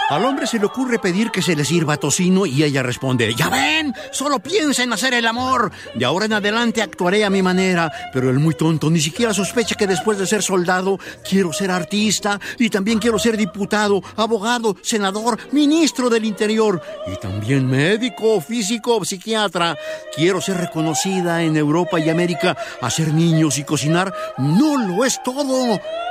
Al hombre se le ocurre pedir que se le sirva tocino y ella responde: ya ven, solo piensa en hacer el amor. De ahora en adelante actuaré a mi manera. Pero el muy tonto ni siquiera sospecha que después de ser soldado quiero ser artista y también quiero ser diputado, abogado, senador, ministro del Interior y también médico, físico, psiquiatra. Quiero ser reconocida en Europa y América. Hacer niños y cocinar no lo es todo.